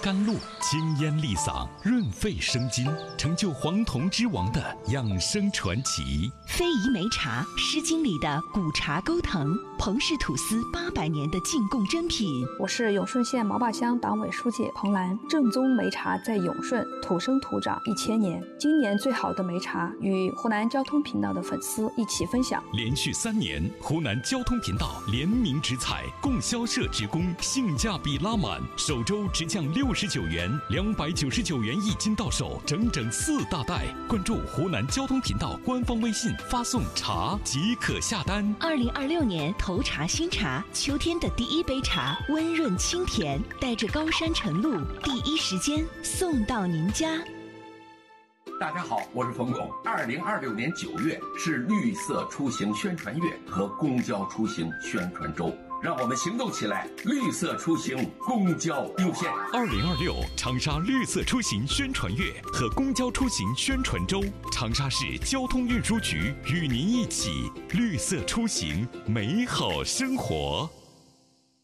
甘露，清咽利嗓，润肺生津，成就黄铜之王的养生传奇。 非遗梅茶，《诗经》里的古茶钩藤，彭氏土司800年的进贡珍品。 我是永顺县毛坝乡党委书记彭兰。正宗梅茶在永顺土生土长1000年，今年最好的梅茶与湖南交通频道的粉丝一起分享。 连续3年，湖南交通频道联名直采，供销社职工，性价比拉满，首周直降69元，299元1斤到手，整整4大袋。关注湖南交通频道官方微信，发送“茶”即可下单。 2026年头茶新茶，秋天的第一杯茶，温润清甜，带着高山晨露，第一时间送到您家。 大家好，我是冯巩。2026年9月是绿色出行宣传月和公交出行宣传周，让我们行动起来，绿色出行，公交优先。 2026长沙绿色出行宣传月和公交出行宣传周，长沙市交通运输局与您一起绿色出行，美好生活。